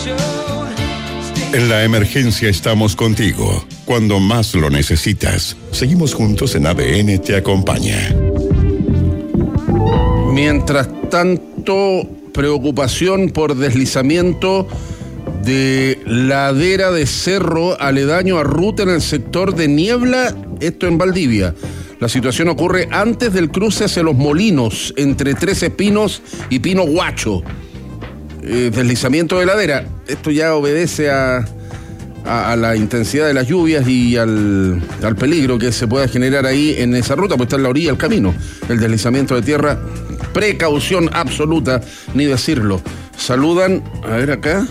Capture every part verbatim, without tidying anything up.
En la emergencia estamos contigo. Cuando más lo necesitas, seguimos juntos en A D N Te Acompaña. Mientras tanto, preocupación por deslizamiento de ladera de cerro aledaño a ruta en el sector de Niebla, esto en Valdivia. La situación ocurre antes del cruce hacia Los Molinos, entre Tres Espinos y Pino Guacho. Eh, deslizamiento de ladera. Esto ya obedece a, a, a la intensidad de las lluvias y al, al peligro que se pueda generar ahí en esa ruta, pues está en la orilla del camino. El deslizamiento de tierra, precaución absoluta, ni decirlo. Saludan, a ver acá.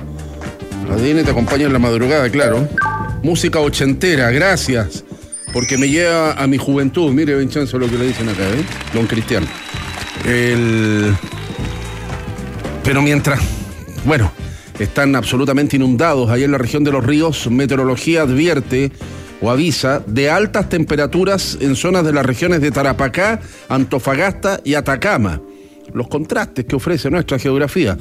A D N Te Acompaña en la madrugada, claro. Música ochentera, gracias. Porque me lleva a mi juventud. Mire, Vincenzo, lo que le dicen acá, ¿eh? Don Cristian. El... Pero mientras, bueno, están absolutamente inundados allá en la región de Los Ríos, meteorología advierte o avisa de altas temperaturas en zonas de las regiones de Tarapacá, Antofagasta y Atacama. Los contrastes que ofrece nuestra geografía.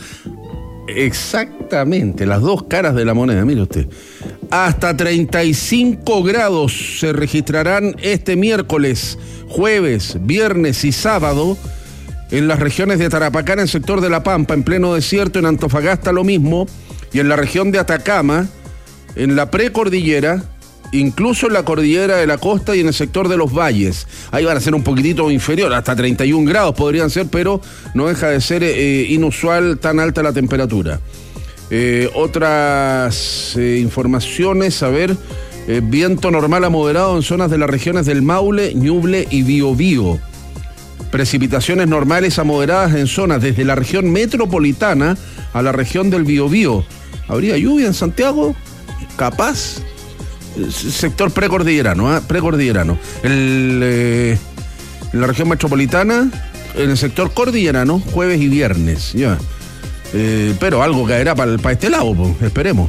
Exactamente, las dos caras de la moneda, mire usted. Hasta treinta y cinco grados se registrarán este miércoles, jueves, viernes y sábado en las regiones de Tarapacá, en el sector de La Pampa, en pleno desierto, en Antofagasta lo mismo, y en la región de Atacama, en la precordillera, incluso en la cordillera de la costa y en el sector de los valles. Ahí van a ser un poquitito inferior, hasta treinta y un grados podrían ser, pero no deja de ser eh, inusual tan alta la temperatura. Eh, otras eh, informaciones, a ver, eh, viento normal a moderado en zonas de las regiones del Maule, Ñuble y Biobío. Precipitaciones normales a moderadas en zonas desde la región metropolitana a la región del Biobío. ¿Habría lluvia en Santiago? Capaz. Sector precordillerano, ¿eh? precordillerano. El, eh, en la región metropolitana, en el sector cordillerano, jueves y viernes, ya. Eh, pero algo caerá para pa este lado, pues, esperemos.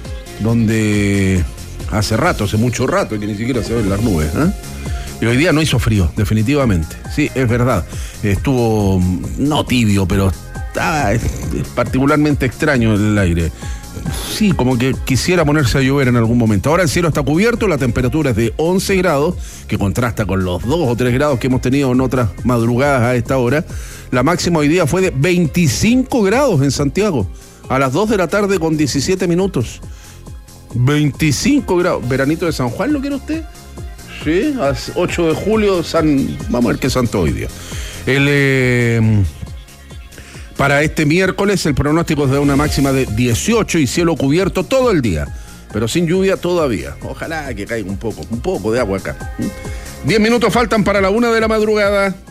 Donde hace rato, hace mucho rato, que ni siquiera se ven las nubes, ¿eh? Y hoy día no hizo frío, definitivamente. Sí, es verdad. Estuvo, no tibio, pero ah, es, es particularmente extraño el aire. Sí, como que quisiera ponerse a llover en algún momento. Ahora el cielo está cubierto, la temperatura es de once grados, que contrasta con los dos o tres grados que hemos tenido en otras madrugadas a esta hora. La máxima hoy día fue de veinticinco grados en Santiago, a las dos de la tarde con diecisiete minutos. veinticinco grados. ¿Veranito de San Juan lo quiere usted? Sí, a ocho de julio, San... vamos a ver qué santo hoy día. El... Eh... Para este miércoles el pronóstico es de una máxima de dieciocho y cielo cubierto todo el día, pero sin lluvia todavía. Ojalá que caiga un poco, un poco de agua acá. Diez minutos faltan para la una de la madrugada.